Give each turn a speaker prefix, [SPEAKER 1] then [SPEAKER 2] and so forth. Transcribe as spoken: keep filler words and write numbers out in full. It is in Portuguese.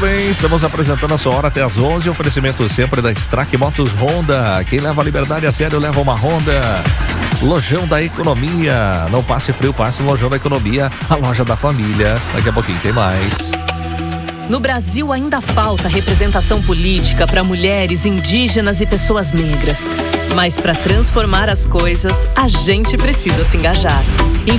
[SPEAKER 1] bem, estamos apresentando a sua hora até as onze. Oferecimento sempre da Strack Motos Honda. Quem leva a liberdade a sério leva uma Honda. Lojão da Economia. Não passe frio, passe no Lojão da Economia, a loja da família. Daqui a pouquinho tem mais.
[SPEAKER 2] No Brasil ainda falta representação política para mulheres, indígenas e pessoas negras. Mas para transformar as coisas, a gente precisa se engajar. Em